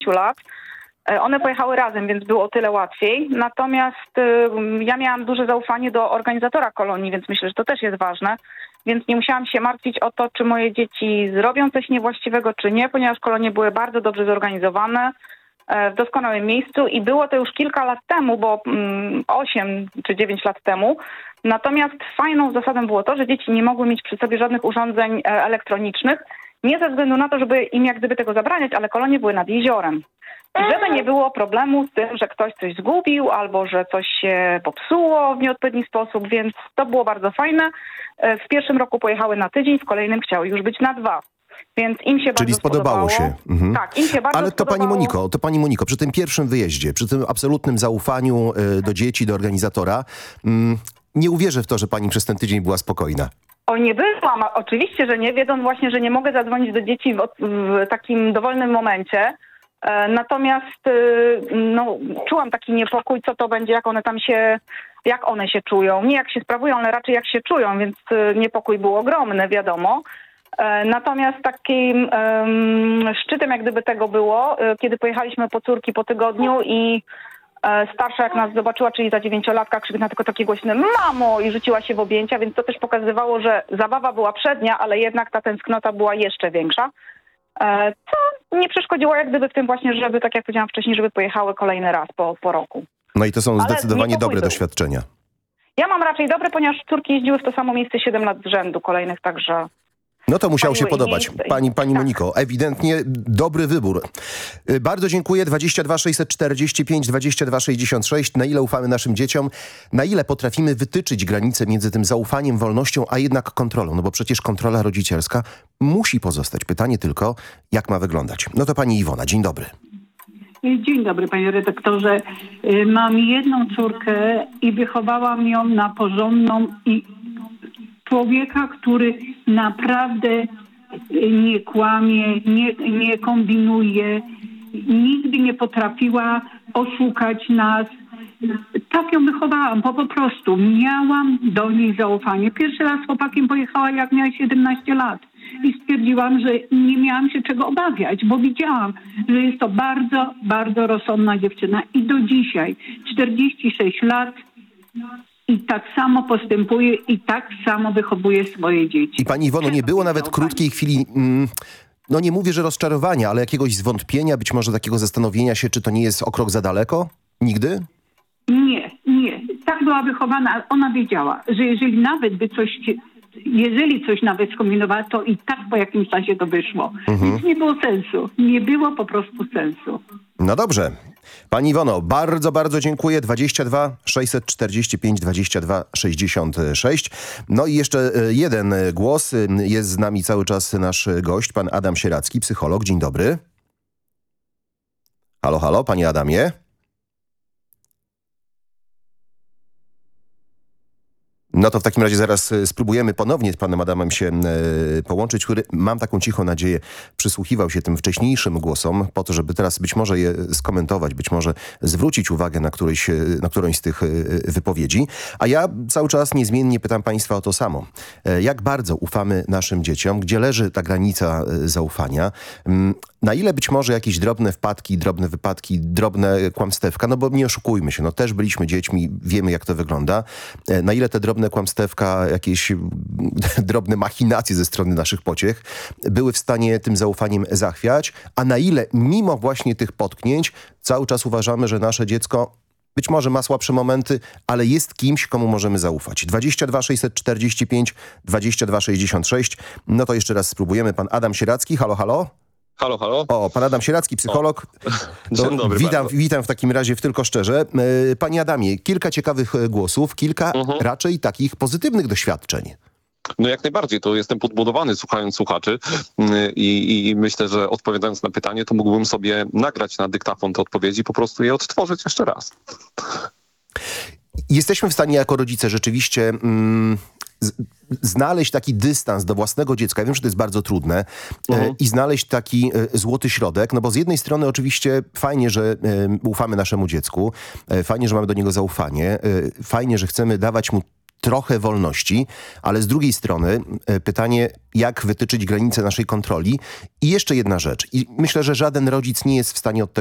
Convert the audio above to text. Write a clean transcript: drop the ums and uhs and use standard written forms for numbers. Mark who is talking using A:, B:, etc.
A: lat. One pojechały razem, więc było o tyle łatwiej. Natomiast ja miałam duże zaufanie do organizatora kolonii, więc myślę, że to też jest ważne. Więc nie musiałam się martwić o to, czy moje dzieci zrobią coś niewłaściwego, czy nie, ponieważ kolonie były bardzo dobrze zorganizowane, w doskonałym miejscu i było to już kilka lat temu, bo 8 czy 9 lat temu. Natomiast fajną zasadą było to, że dzieci nie mogły mieć przy sobie żadnych urządzeń elektronicznych, nie ze względu na to, żeby im jak gdyby tego zabraniać, ale kolonie były nad jeziorem. I żeby nie było problemu z tym, że ktoś coś zgubił albo że coś się popsuło w nieodpowiedni sposób, więc to było bardzo fajne. W pierwszym roku pojechały na tydzień, w kolejnym chciały już być na 2. Więc im się
B: Czyli
A: bardzo
B: spodobało się.
A: Mhm. Tak, im się bardzo
B: Ale to pani Moniko, przy tym pierwszym wyjeździe, przy tym absolutnym zaufaniu do dzieci, do organizatora, nie uwierzę w to, że pani przez ten tydzień była spokojna.
A: Nie byłam, oczywiście, że nie, wiedząc właśnie, że nie mogę zadzwonić do dzieci w takim dowolnym momencie. Natomiast czułam taki niepokój, co to będzie, jak one się czują. Nie jak się sprawują, ale raczej jak się czują, więc niepokój był ogromny, wiadomo. Natomiast takim szczytem jak gdyby tego było, kiedy pojechaliśmy po córki po tygodniu i starsza jak nas zobaczyła, czyli ta 9-latka, krzyknęła tylko takie głośne mamo i rzuciła się w objęcia, więc to też pokazywało, że zabawa była przednia, ale jednak ta tęsknota była jeszcze większa. Co nie przeszkodziło jak gdyby w tym właśnie, żeby, tak jak powiedziałam wcześniej, żeby pojechały kolejny raz po roku.
B: No i to są zdecydowanie dobre doświadczenia.
A: Ja mam raczej dobre, ponieważ córki jeździły w to samo miejsce 7 lat z rzędu kolejnych, także...
B: No to musiał się podobać. Pani Moniko, ewidentnie dobry wybór. Bardzo dziękuję. 22 645 22 66. Na ile ufamy naszym dzieciom? Na ile potrafimy wytyczyć granice między tym zaufaniem, wolnością, a jednak kontrolą? No bo przecież kontrola rodzicielska musi pozostać. Pytanie tylko, jak ma wyglądać? No to pani Iwona, dzień dobry.
C: Dzień dobry, panie redaktorze. Mam jedną córkę i wychowałam ją na porządną i człowieka, który naprawdę nie kłamie, nie kombinuje, nigdy nie potrafiła oszukać nas. Tak ją wychowałam, po prostu miałam do niej zaufanie. Pierwszy raz z chłopakiem pojechała, jak miała 17 lat i stwierdziłam, że nie miałam się czego obawiać, bo widziałam, że jest to bardzo, bardzo rozsądna dziewczyna i do dzisiaj, 46 lat, i tak samo postępuje i tak samo wychowuje swoje dzieci.
B: I pani Iwono, nie było nawet krótkiej chwili, no nie mówię, że rozczarowania, ale jakiegoś zwątpienia, być może takiego zastanowienia się, czy to nie jest o krok za daleko? Nigdy?
C: Nie. Tak była wychowana, ale ona wiedziała, że jeżeli coś nawet skombinowała, to i tak po jakimś czasie to wyszło. Więc nie było sensu. Nie było po prostu sensu.
B: No dobrze. Pani Iwono, bardzo, bardzo dziękuję. 22 645 22 66. No i jeszcze jeden głos. Jest z nami cały czas nasz gość, pan Adam Sieracki, psycholog. Dzień dobry. Halo, halo, panie Adamie. No to w takim razie zaraz spróbujemy ponownie z panem Adamem się połączyć, który, mam taką cichą nadzieję, przysłuchiwał się tym wcześniejszym głosom po to, żeby teraz być może je skomentować, być może zwrócić uwagę na którąś z tych wypowiedzi. A ja cały czas niezmiennie pytam państwa o to samo. Jak bardzo ufamy naszym dzieciom? Gdzie leży ta granica zaufania? Na ile być może jakieś drobne wpadki, drobne wypadki, drobne kłamstewka, no bo nie oszukujmy się, no też byliśmy dziećmi, wiemy jak to wygląda. Na ile te drobne kłamstewka, jakieś drobne machinacje ze strony naszych pociech były w stanie tym zaufaniem zachwiać, a na ile mimo właśnie tych potknięć cały czas uważamy, że nasze dziecko być może ma słabsze momenty, ale jest kimś, komu możemy zaufać. 22 645 22 66. No to jeszcze raz spróbujemy. Pan Adam Sieracki, halo, halo.
D: Halo, halo.
B: O, pan Adam Sieracki, psycholog.
D: Dzień dobry.
B: Witam w takim razie w Tylko Szczerze. Panie Adamie, kilka ciekawych głosów, kilka raczej takich pozytywnych doświadczeń.
D: No jak najbardziej, to jestem podbudowany słuchając słuchaczy i myślę, że odpowiadając na pytanie, to mógłbym sobie nagrać na dyktafon te odpowiedzi, po prostu je odtworzyć jeszcze raz.
B: Jesteśmy w stanie jako rodzice rzeczywiście znaleźć taki dystans do własnego dziecka. Ja wiem, że to jest bardzo trudne i znaleźć taki złoty środek, no bo z jednej strony oczywiście fajnie, że ufamy naszemu dziecku, fajnie, że mamy do niego zaufanie, fajnie, że chcemy dawać mu trochę wolności, ale z drugiej strony pytanie, jak wytyczyć granice naszej kontroli. I jeszcze jedna rzecz. I myślę, że żaden rodzic nie jest w stanie od tego